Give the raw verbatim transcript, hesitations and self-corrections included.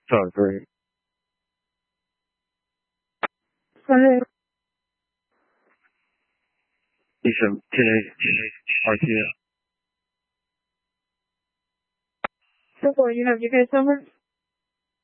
Sounds great. Hi. Lisa, today, R T O. So, you have your case number?